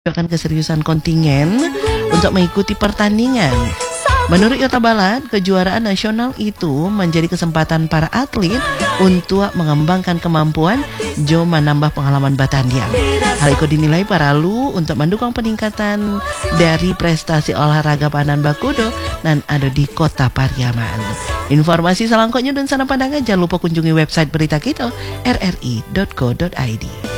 menunjukkan keseriusan kontingen untuk mengikuti pertandingan. Menurut Yota Balat, kejuaraan nasional itu menjadi kesempatan para atlet untuk mengembangkan kemampuan juga menambah pengalaman batandiang. Hal itu dinilai para lu untuk mendukung peningkatan dari prestasi olahraga panan bakudo dan ada di Kota Pariaman. Informasi selengkapnya dan sana pandangan jangan lupa kunjungi website berita kita rri.co.id.